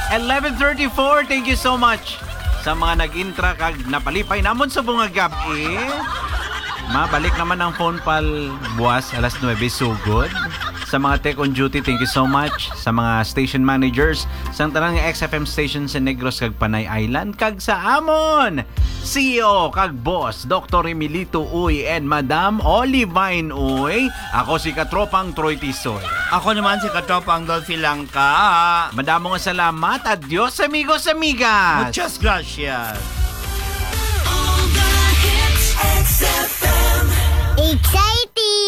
11:34, thank you so much sa mga nag-intra kag napalipay namon sa bungag gabi. Mabalik naman ang phone pal buwas alas 9 sugod. Sa mga tech on duty, thank you so much. Sa mga station managers sa tanang XFM station sa Negros kag Panay Island kag sa Amon. CEO kag boss Dr. Emilito Uy and Madam Olivine Uy. Ako si Katropang Troy Tisoy. Ako naman si Katropang Dolphy Langka. Madamong salamat. Adios amigos amigas. Muchas gracias. All the hits, XFM. Exciting!